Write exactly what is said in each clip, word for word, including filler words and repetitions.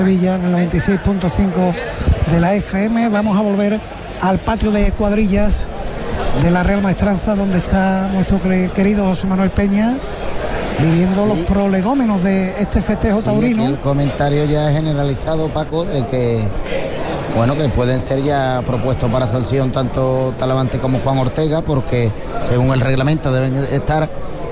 Sevilla en el noventa y seis punto cinco de la F M. Vamos a volver al patio de cuadrillas de la Real Maestranza, donde está nuestro querido José Manuel Peña viviendo sí. los prolegómenos de este festejo sí, taurino. El comentario ya es generalizado, Paco, de que bueno, que pueden ser ya propuestos para sanción tanto Talavante como Juan Ortega, porque según el reglamento deben estar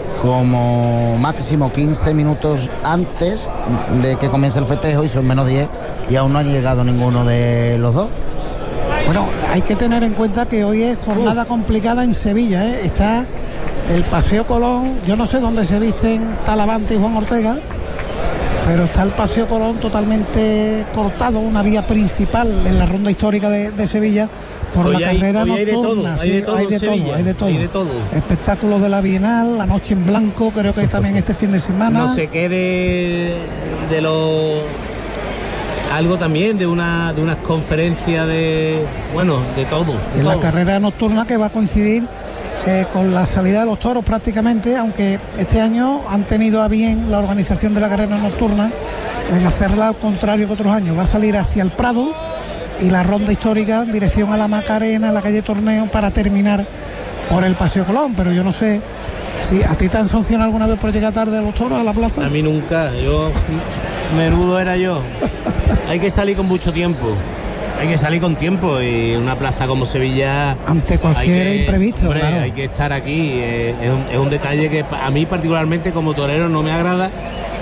como máximo quince minutos antes de que comience el festejo, y son menos diez y aún no ha llegado ninguno de los dos. Bueno, hay que tener en cuenta que hoy es jornada uh. complicada en Sevilla, ¿eh? Está el Paseo Colón, yo no sé dónde se visten Talavante y Juan Ortega, pero está el Paseo Colón totalmente cortado, una vía principal en la ronda histórica de, de Sevilla por hoy la hay, carrera hoy nocturna. Hay de todo, sí, hay, de todo Sevilla, hay de todo, hay de todo. Espectáculos de la Bienal, la Noche en Blanco, creo que también este fin de semana. No sé qué de, de los... algo también de una de unas conferencias de... bueno, de todo. De en todo. La carrera nocturna que va a coincidir Eh, con la salida de los toros prácticamente, aunque este año han tenido a bien la organización de la carrera nocturna en hacerla al contrario que otros años. Va a salir hacia el Prado y la ronda histórica en dirección a la Macarena, a la calle Torneo, para terminar por el Paseo Colón. Pero yo no sé si a ti te han sancionado alguna vez por llegar tarde a los toros a la plaza. A mí nunca, yo menudo era yo. Hay que salir con mucho tiempo. Hay que salir con tiempo, y una plaza como Sevilla... Ante cualquier que, imprevisto, hombre, claro. Hay que estar aquí. Eh, es, un, es un detalle que a mí particularmente como torero no me agrada,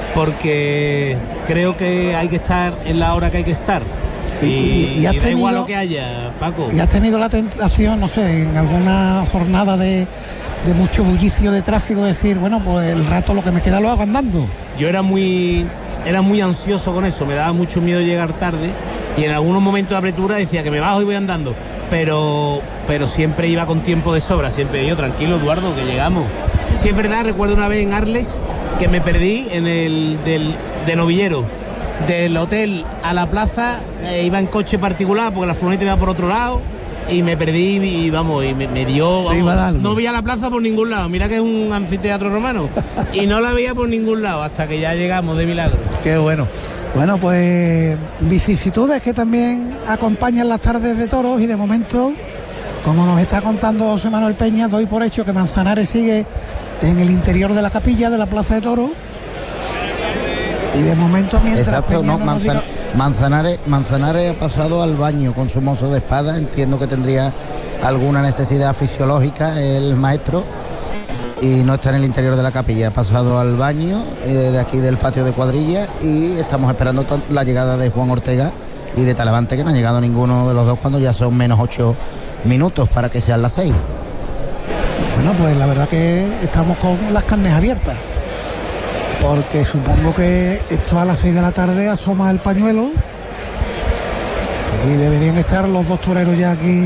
porque creo que hay que estar en la hora que hay que estar. Y, y, y, y da tenido, igual lo que haya, Paco. ¿Y has tenido la tentación, no sé, en alguna jornada de, de mucho bullicio de tráfico, decir, bueno, pues el rato lo que me queda lo hago andando? Yo era muy, era muy ansioso con eso, me daba mucho miedo llegar tarde, y en algunos momentos de apertura decía que me bajo y voy andando, pero, pero siempre iba con tiempo de sobra, siempre yo, tranquilo, Eduardo, que llegamos. Sí, es verdad, recuerdo una vez en Arles que me perdí en el del, de Novillero, del hotel a la plaza, eh, iba en coche particular porque la furgoneta iba por otro lado, y me perdí y vamos, y me, me dio, vamos, no veía la plaza por ningún lado, mira que es un anfiteatro romano, y no la veía por ningún lado hasta que ya llegamos de milagro. Qué bueno. Bueno, pues vicisitudes que también acompañan las tardes de toros, y de momento, como nos está contando José Manuel Peña, doy por hecho que Manzanares sigue en el interior de la capilla de la Plaza de Toros, y de momento mientras Exacto, Peña no, no Manzan- diga... Manzanares, Manzanares ha pasado al baño con su mozo de espada. Entiendo que tendría alguna necesidad fisiológica el maestro, y no está en el interior de la capilla. Ha pasado al baño eh, de aquí del patio de cuadrillas, y estamos esperando t- la llegada de Juan Ortega y de Talavante, que no ha llegado ninguno de los dos cuando ya son menos ocho minutos para que sean las seis. Bueno, pues la verdad que estamos con las carnes abiertas, porque supongo que esto a las seis de la tarde asoma el pañuelo y deberían estar los dos toreros ya aquí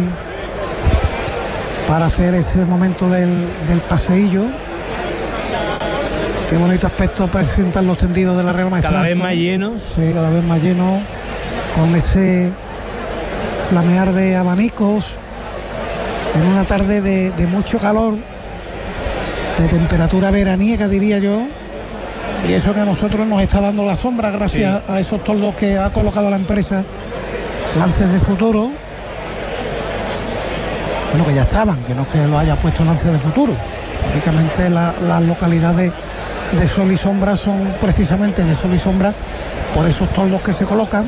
para hacer ese momento del, del paseillo. Qué bonito aspecto presentan los tendidos de la Real Maestranza. Cada vez más llenos. Sí, cada vez más llenos, con ese flamear de abanicos en una tarde de, de mucho calor, de temperatura veraniega, diría yo. Y eso que a nosotros nos está dando la sombra gracias sí. a esos toldos que ha colocado la empresa Lances de Futuro. Bueno, que ya estaban, que no es que lo haya puesto Lances de Futuro. Únicamente la, las localidades de sol y sombra son precisamente de sol y sombra por esos toldos que se colocan.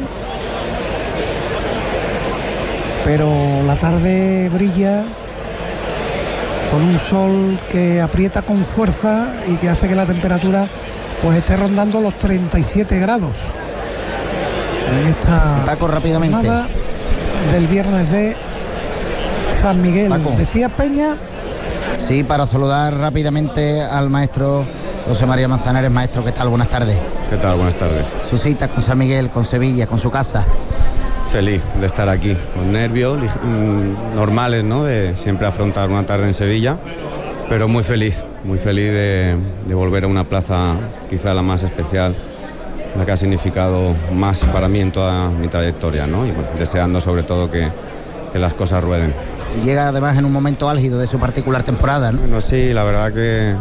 Pero la tarde brilla con un sol que aprieta con fuerza y que hace que la temperatura pues esté rondando los treinta y siete grados en esta Paco, rápidamente, jornada del viernes de San Miguel. Paco. ¿Decías, Peña? Sí, para saludar rápidamente al maestro José María Manzanares. Maestro, ¿qué tal? Buenas tardes. ¿Qué tal? Buenas tardes. Su cita con San Miguel, con Sevilla, con su casa. Feliz de estar aquí, con nervios mmm, normales, ¿no? De siempre afrontar una tarde en Sevilla, pero muy feliz, muy feliz de, de volver a una plaza quizá la más especial, la que ha significado más para mí en toda mi trayectoria, ¿no? Y bueno, deseando sobre todo que, que las cosas rueden. Llega además en un momento álgido de su particular temporada, ¿no? Bueno, sí, la verdad que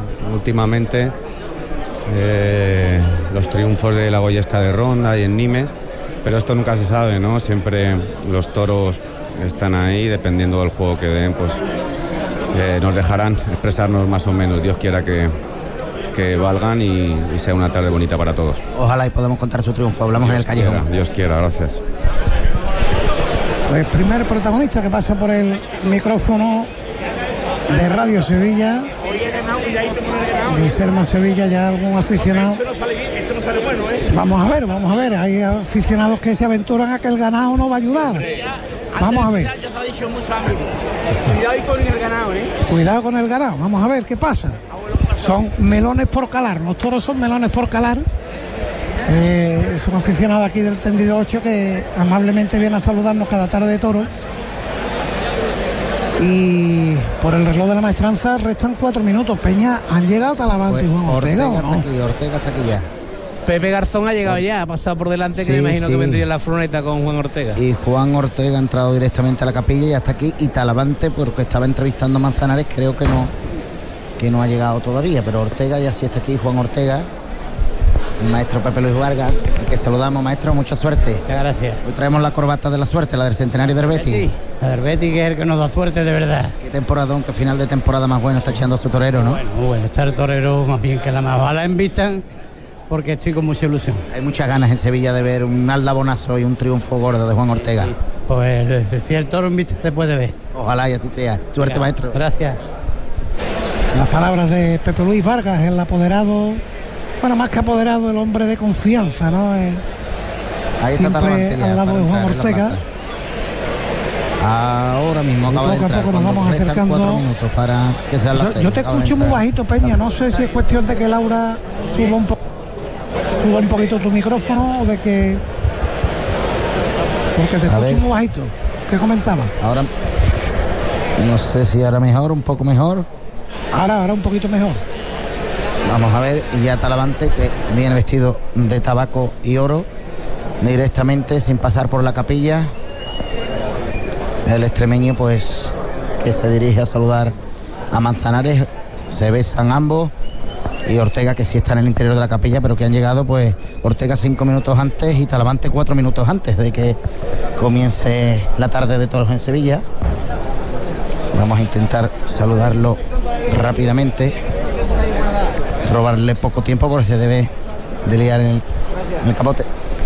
últimamente eh, los triunfos de la Goyesca de Ronda y en Nimes pero esto nunca se sabe, ¿no? Siempre los toros están ahí, dependiendo del juego que den, pues eh, nos dejarán expresarnos más o menos. Dios quiera que, que valgan y, y sea una tarde bonita para todos. Ojalá y podamos contar su triunfo. Hablamos Dios en el callejón. Quiera, Dios quiera, gracias. Pues primer protagonista que pasa por el micrófono de Radio Sevilla, de Serma Sevilla, ya algún aficionado. Vamos a ver, vamos a ver, hay aficionados que se aventuran a que el ganado no va a ayudar. Vamos a ver. Cuidado con el ganado, ¿eh? Cuidado con el ganado, vamos a ver qué pasa. Son melones por calar, los toros son melones por calar. Eh, es un aficionado aquí del tendido ocho que amablemente viene a saludarnos cada tarde de toro. Y por el reloj de la maestranza restan cuatro minutos. Peña, ¿han llegado Talavante y Juan Ortega, Ortega o no? está aquí, Ortega está aquí ya. Pepe Garzón ha llegado ya, ha pasado por delante, que Sí, me imagino sí. que vendría en la furgoneta con Juan Ortega. Y Juan Ortega ha entrado directamente a la capilla y hasta aquí. Y Talavante, porque estaba entrevistando a Manzanares, creo que no que no ha llegado todavía, pero Ortega ya sí está aquí. Juan Ortega, el maestro Pepe Luis Vargas, al que saludamos. Maestro, mucha suerte. Muchas gracias. Hoy traemos la corbata de la suerte, la del centenario del Betis. La del Betis, que es el que nos da suerte de verdad. Qué temporadón, qué final de temporada más bueno está echando a su torero, ¿no? Bueno, bueno, está el torero más bien que la más. Ojalá invitan, porque estoy con mucha ilusión. Hay muchas ganas en Sevilla de ver un aldabonazo y un triunfo gordo de Juan Ortega. Pues si el toro invita, te puede ver. Ojalá y así sea. Suerte, Ya, maestro. Gracias. Las palabras de Pepe Luis Vargas, el apoderado, bueno, más que apoderado, el hombre de confianza, ¿no? Eh, Ahí está siempre Talavante ya al lado para de Juan entrar en la Ortega. plaza. Ahora mismo Y acaba de poco a entrar. poco nos cuando vamos restan acercando. cuatro minutos para que sean las Yo, seis. yo te Acaba de escucho muy entrar. bajito, Peña. No sé si es cuestión de que Laura suba un, po suba un poquito tu micrófono o de que... Porque te A escucho ver. muy bajito. ¿Qué comentabas? Ahora, no sé si ahora mejor, un poco mejor. Ahora, ahora un poquito mejor. Vamos a ver, y ya Talavante, que viene vestido de tabaco y oro, directamente, sin pasar por la capilla. El extremeño, pues, que se dirige a saludar a Manzanares. Se besan ambos. Y Ortega, que sí está en el interior de la capilla, pero que han llegado, pues, Ortega cinco minutos antes y Talavante cuatro minutos antes de que comience la tarde de toros en Sevilla. Vamos a intentar saludarlo rápidamente, robarle poco tiempo porque se debe de liar en el, en el capote.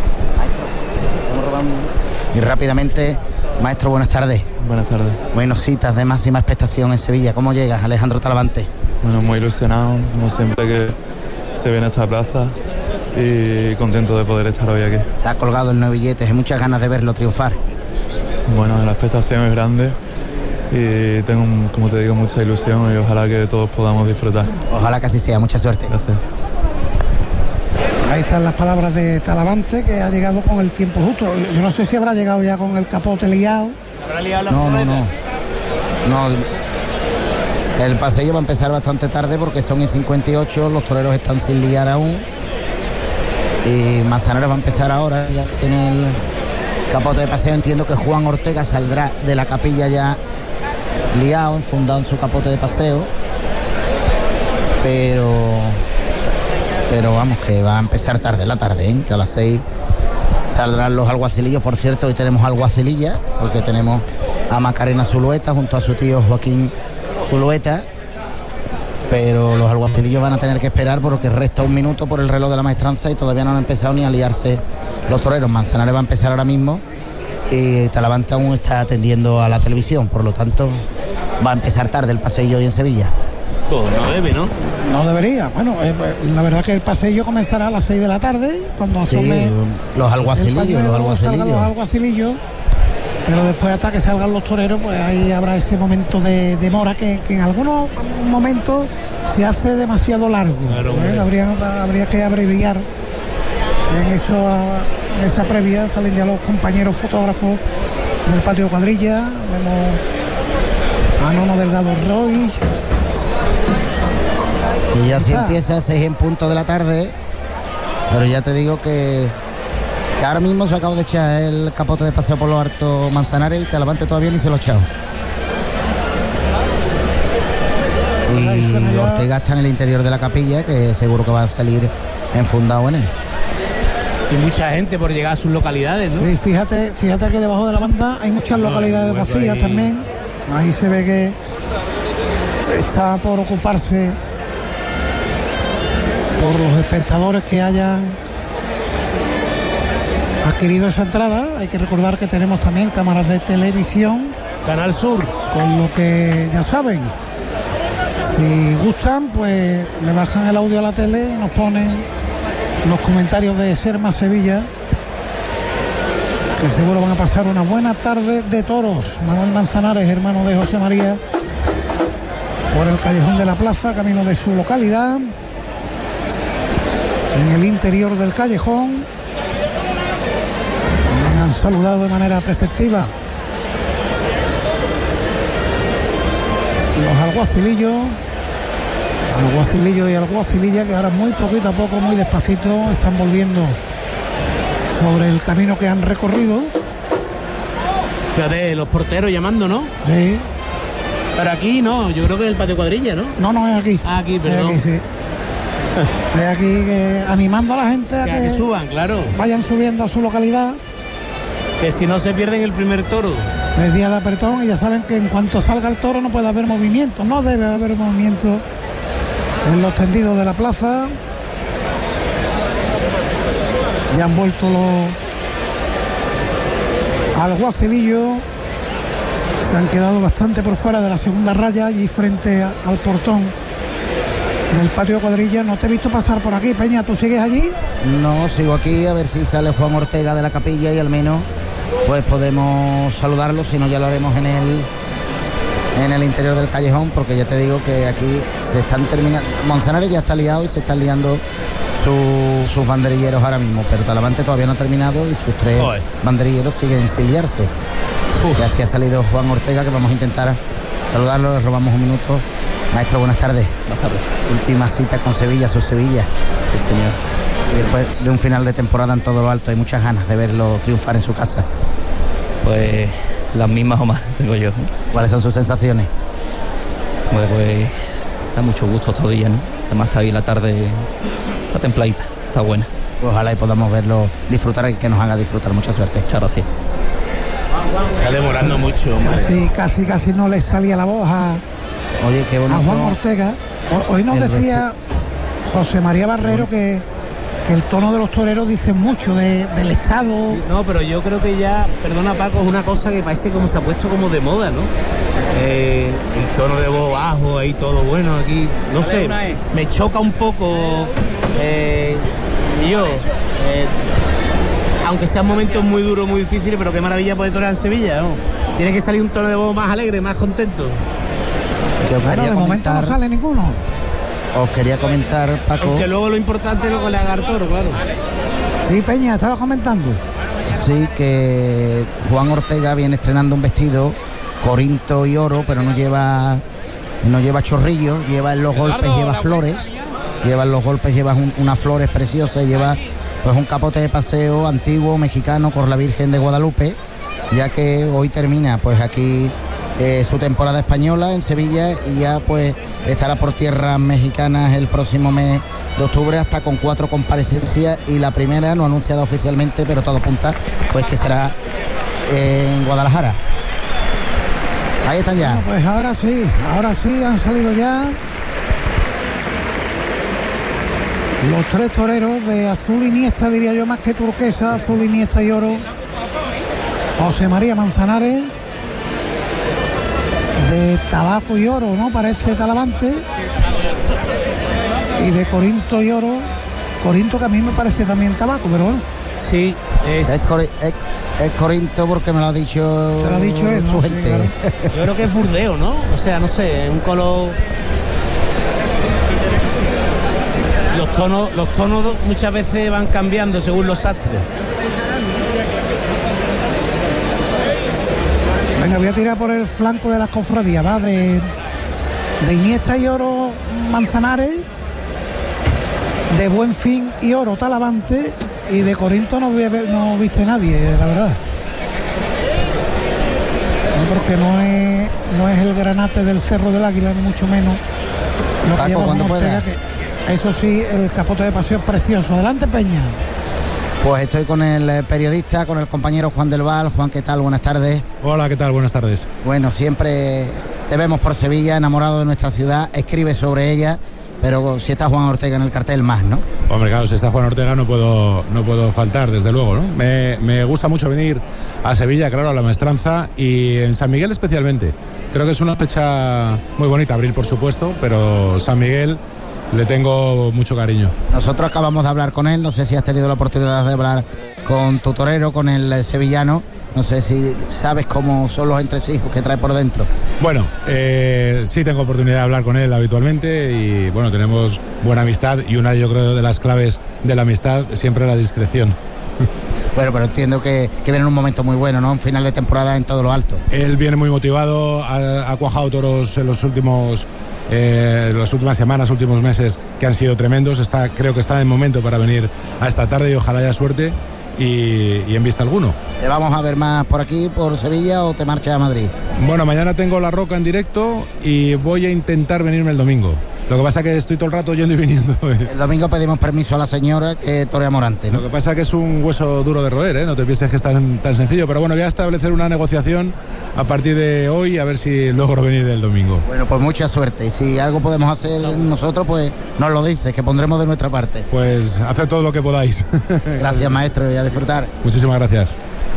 Y rápidamente, maestro, buenas tardes. Buenas tardes. Bueno, citas de máxima expectación en Sevilla. ¿Cómo llegas, Alejandro Talavante? Bueno, muy ilusionado, como siempre que se viene a esta plaza, y contento de poder estar hoy aquí. Se ha colgado el nueve billetes, hay muchas ganas de verlo triunfar. Bueno, la expectación es grande y tengo, como te digo, mucha ilusión y ojalá que todos podamos disfrutar. Ojalá que así sea, mucha suerte. Gracias. Ahí están las palabras de Talavante, que ha llegado con el tiempo justo. Yo no sé si habrá llegado ya con el capote liado. ¿Habrá liado la No, no, furgoneta? no. No, el paseo va a empezar bastante tarde porque son en cincuenta y ocho, los toreros están sin liar aún. Y Manzanares va a empezar ahora, ya tiene el capote de paseo. Entiendo que Juan Ortega saldrá de la capilla ya liado, enfundado en su capote de paseo. Pero, pero vamos, que va a empezar tarde la tarde, ¿eh? Que a las seis saldrán los alguacilillos. Por cierto, hoy tenemos alguacililla, porque tenemos a Macarena Zulueta junto a su tío Joaquín Zulueta, pero los alguacilillos van a tener que esperar porque resta un minuto por el reloj de la maestranza y todavía no han empezado ni a liarse los toreros. Manzanares va a empezar ahora mismo y Talavante aún está atendiendo a la televisión, por lo tanto va a empezar tarde el paseillo hoy en Sevilla. Pues no debe, ¿no? No debería. Bueno, eh, la verdad que el paseillo comenzará a las seis de la tarde, cuando Sí, asome los el alguacilillos, pañuelo, los salgan los alguacilillos. alguacilillos. Pero después, hasta que salgan los toreros, pues ahí habrá ese momento de demora que, que en algunos momentos se hace demasiado largo. Claro, ¿eh? hombre. habría, habría que abreviar en, eso, en esa previa. Salen ya los compañeros fotógrafos del patio cuadrilla. Vemos a Nono Delgado Roy. Y así Está. empieza a seis en punto de la tarde, pero ya te digo que, que ahora mismo se acaba de echar el capote de paseo por los hartos Manzanares y Talavante todavía ni se lo ha echado. Ahí suena Y ya. Ortega está en el interior de la capilla, que seguro que va a salir enfundado en él. Y mucha gente por llegar a sus localidades, ¿no? Sí, fíjate, fíjate que debajo de la banda hay muchas localidades no, vacías ahí. también. Ahí se ve que está por ocuparse por los espectadores que hayan adquirido esa entrada. Hay que recordar que tenemos también cámaras de televisión, Canal Sur, con lo que ya saben, si gustan, pues le bajan el audio a la tele y nos ponen los comentarios de Ser Más Sevilla, que seguro van a pasar una buena tarde de toros. Manuel Manzanares, hermano de José María, por el callejón de la plaza, camino de su localidad, en el interior del callejón. Me han saludado de manera preceptiva los alguacilillos, alguacilillos y alguacilillas, que ahora muy poquito a poco, muy despacito, están volviendo sobre el camino que han recorrido. fíjate, los porteros llamando, ¿no? Sí. Pero aquí no, yo creo que en el patio Cuadrilla, ¿no? No, no, es aquí. Ah, aquí, Es perdón. aquí, sí. Es aquí, que, animando a la gente a Que, que, que suban, claro. vayan subiendo a su localidad. Que si no se pierden el primer toro. Es día de apretón y ya saben que en cuanto salga el toro no puede haber movimiento, no debe haber movimiento en los tendidos de la plaza. Ya han vuelto los alguacilillos, se han quedado bastante por fuera de la segunda raya y frente a- al portón del patio de Cuadrilla. No te he visto pasar por aquí, Peña, ¿tú sigues allí? No, sigo aquí a ver si sale Juan Ortega de la capilla y al menos pues podemos saludarlo, si no ya lo haremos en el en el interior del callejón, porque ya te digo que aquí se están terminando, Manzanares ya está liado y se están liando su- sus banderilleros ahora mismo, pero Talavante todavía no ha terminado y sus tres Joder. banderilleros siguen sin liarse. Y así ha salido Juan Ortega, que vamos a intentar saludarlo, le robamos un minuto. Maestro, buenas tardes. Buenas tardes. Última cita con Sevilla, su Sevilla. Sí, señor. Y después de un final de temporada en todo lo alto, hay muchas ganas de verlo triunfar en su casa. Pues las mismas o más tengo yo. ¿Cuáles son sus sensaciones? Pues, pues da mucho gusto estos días, ¿no? Además está ahí la tarde, está templadita, está buena. Pues ojalá y podamos verlo disfrutar y que nos haga disfrutar. Mucha suerte. Muchas gracias. Está demorando mucho, hombre. Casi, casi, casi no les salía la voz a, Oye, qué a bonito. Juan Ortega. Ho- Hoy nos El decía José María Barrero que, que el tono de los toreros dice mucho de- del estado. Sí, no, pero yo creo que ya, perdona Paco, es una cosa que parece como se ha puesto como de moda, ¿no? Eh, el tono de voz bajo, ahí todo bueno, aquí, no sé, me choca un poco, eh, yo, eh, aunque sean momentos muy duros, muy difíciles, pero qué maravilla poder torear en Sevilla, ¿no? Tiene que salir un tono de voz más alegre, más contento. Que os Bueno, quería de momento no comentar- sale ninguno. Os quería comentar, Paco, Aunque luego lo importante es lo que le haga al toro, claro. Sí, Peña, estaba comentando. sí, que Juan Ortega viene estrenando un vestido corinto y oro, pero no lleva no lleva chorrillo, lleva en los golpes, lleva flores, lleva en los golpes, lleva un- unas flores preciosas, lleva pues un capote de paseo antiguo mexicano con la Virgen de Guadalupe, ya que hoy termina pues aquí eh, su temporada española en Sevilla y ya pues estará por tierras mexicanas el próximo mes de octubre, hasta con cuatro comparecencias, y la primera no anunciada oficialmente, pero todo apunta pues que será en Guadalajara. Ahí están ya. Bueno, pues ahora sí, ahora sí han salido ya los tres toreros de azul iniesta, diría yo, más que turquesa, azul iniesta y oro. José María Manzanares, de tabaco y oro, ¿no? Parece Talavante. Y de Corinto y oro, Corinto, que a mí me parece también tabaco, pero bueno, Sí, es, Es, Cori- es- es Corinto porque me lo ha dicho, te lo ha dicho él, su ¿no? Sí, gente. claro. yo creo que es burdeo, ¿no? O sea, no sé, un color... Los tonos, los tonos muchas veces van cambiando según los sastres. Venga, voy a tirar por el flanco de las cofradías, va, de, de Iniesta y oro Manzanares, de Buen Fin y oro Talavante, y de Corinto no, vi- no viste nadie, la verdad. No, porque no es, no es el granate del Cerro del Águila, ni mucho menos. Lo que Paco, lleva cuando Juan Ortega, pueda. que eso sí, el capote de paseo es precioso. Adelante, Peña. Pues estoy con el periodista, con el compañero Juan del Val. Juan, ¿qué tal? Buenas tardes. Hola, ¿qué tal? Buenas tardes. Bueno, siempre te vemos por Sevilla, enamorado de nuestra ciudad, escribes sobre ella, pero si está Juan Ortega en el cartel, más, ¿no? Hombre, claro, si está Juan Ortega no puedo, no puedo faltar, desde luego, ¿no? Me, me gusta mucho venir a Sevilla, claro, a la maestranza, y en San Miguel especialmente. Creo que es una fecha muy bonita, abril por supuesto, pero San Miguel le tengo mucho cariño. Nosotros acabamos de hablar con él, no sé si has tenido la oportunidad de hablar con tu torero, con el sevillano, no sé si sabes cómo son los entresijos que trae por dentro. Bueno, eh, sí tengo oportunidad de hablar con él habitualmente y bueno, tenemos buena amistad y una, yo creo, de las claves de la amistad siempre es la discreción. Bueno, pero entiendo que, que viene en un momento muy bueno, ¿no? Un final de temporada en todo lo alto. Él viene muy motivado, ha, ha cuajado toros en los últimos... Eh, las últimas semanas, últimos meses que han sido tremendos. Está, creo que está en el momento para venir a esta tarde y ojalá haya suerte y, y en vista alguno. ¿Te vamos a ver más por aquí, por Sevilla, o te marchas a Madrid? Bueno, mañana tengo La Roca en directo y voy a intentar venirme el domingo. Lo que pasa es que estoy todo el rato yendo y viniendo. El domingo pedimos permiso a la señora que torea Morante, ¿no? Lo que pasa es que es un hueso duro de roer, ¿eh? No te pienses que es tan, tan sencillo, pero bueno, voy a establecer una negociación a partir de hoy a ver si logro venir el domingo. Bueno, pues mucha suerte, y si algo podemos hacer nosotros, pues nos lo dices, que pondremos de nuestra parte. Pues haced todo lo que podáis. Gracias, maestro, y a disfrutar. Muchísimas gracias.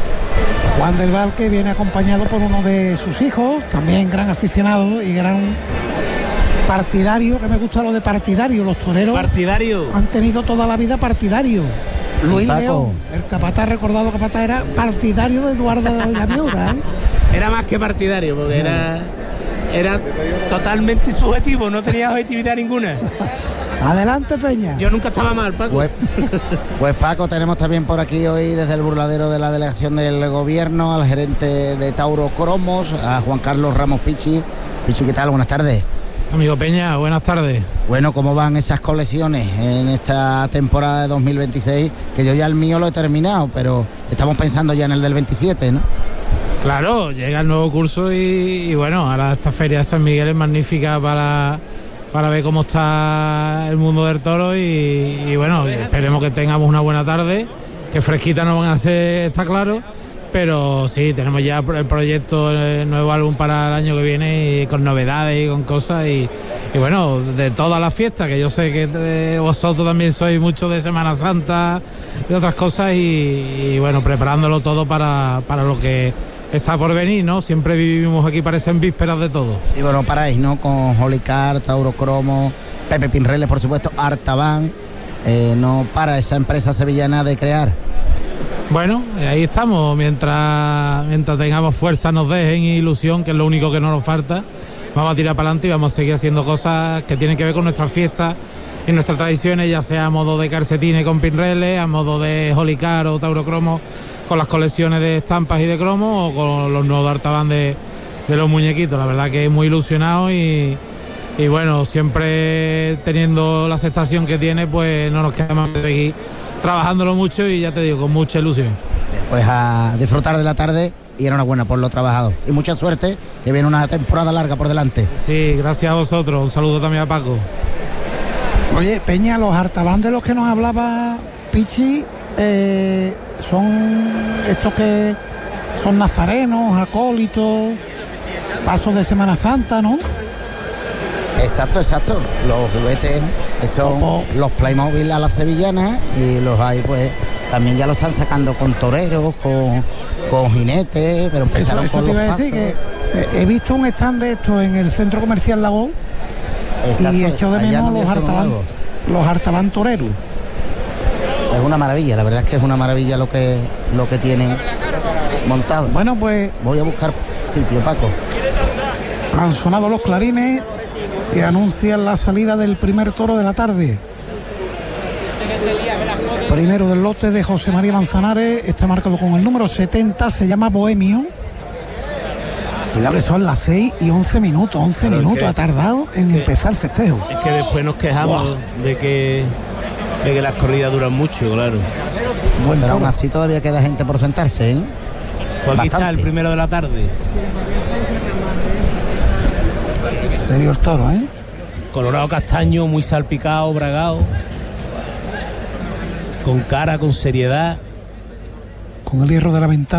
Juan del Val, que viene acompañado por uno de sus hijos, también gran aficionado y gran partidario, que me gusta lo de partidario. Los toreros partidario han tenido toda la vida partidario. Luis Paco. León, el capataz, recordado capataz, era partidario de Eduardo de la Miura, ¿eh? Era más que partidario, porque era, era totalmente subjetivo, no tenía objetividad ninguna. Adelante, Peña. Yo nunca estaba mal, Paco. Pues, pues Paco, tenemos también por aquí hoy desde el burladero de la delegación del gobierno al gerente de Tauro Cromos, a Juan Carlos Ramos Pichi. Pichi, ¿qué tal? Buenas tardes. Amigo Peña, buenas tardes. Bueno, ¿cómo van esas colecciones en esta temporada de dos mil veintiséis? Que yo ya el mío lo he terminado, pero estamos pensando ya en el del veintisiete, ¿no? Claro, llega el nuevo curso y, y bueno, ahora esta feria de San Miguel es magnífica para, para ver cómo está el mundo del toro y, y bueno, esperemos que tengamos una buena tarde, que fresquita no van a ser, está claro, pero sí, tenemos ya el proyecto, el nuevo álbum para el año que viene y con novedades y con cosas y, y bueno, de todas las fiestas, que yo sé que de, vosotros también sois mucho de Semana Santa, de otras cosas y, y bueno, preparándolo todo para, para lo que está por venir, ¿no? Siempre vivimos aquí, parecen vísperas de todo. Y bueno, paráis, ¿no? Con Holy Car, Tauro Cromo, Pepe Pinreles, por supuesto, Artaban, eh, no para esa empresa sevillana de crear. Bueno, ahí estamos, mientras mientras tengamos fuerza, nos dejen y ilusión, que es lo único que no nos falta, vamos a tirar para adelante y vamos a seguir haciendo cosas que tienen que ver con nuestras fiestas y nuestras tradiciones, ya sea a modo de calcetines con pinreles, a modo de Holy Car o Tauro Cromo, con las colecciones de estampas y de cromo o con los nuevos de Artaban de, de los muñequitos. La verdad que muy ilusionado y, y bueno, siempre teniendo la aceptación que tiene, pues no nos queda más que seguir trabajándolo mucho y ya te digo, con mucha ilusión. Pues a disfrutar de la tarde y enhorabuena por lo trabajado. Y mucha suerte, que viene una temporada larga por delante. Sí, gracias a vosotros. Un saludo también a Paco. Oye, Peña, los Artaban de los que nos hablaba Pichi, eh, son estos que son nazarenos, acólitos, pasos de Semana Santa, ¿no? Exacto, exacto. Los juguetes son Ojo. los Playmobil a las sevillanas y los hay, pues, también ya lo están sacando con toreros, con, con jinetes, pero empezaron Eso, eso con te los iba a decir pasos. que eh, he visto un stand de esto en el Centro Comercial Lago Exacto, y echo de allá menos han los abierto uno Artaban, nuevo. los Artaban toreros. Es una maravilla, la verdad es que es una maravilla lo que lo que tienen montado. Bueno, pues Voy a buscar sitio, Paco. han sonado los clarines que anuncian la salida del primer toro de la tarde. Primero del lote de José María Manzanares, está marcado con el número setenta, se llama Bohemio. Cuidado que son las seis y once minutos, once Pero minutos es que- ha tardado en que- empezar el festejo. Es que después nos quejamos de que, de que las corridas duran mucho, claro. Buen Pero aún toro. así todavía queda gente por sentarse, ¿eh? Pues aquí está el Bastante. primero de la tarde. Serio el toro, ¿eh? Colorado castaño, muy salpicado, bragado. con cara, con seriedad. Con el hierro de la ventana.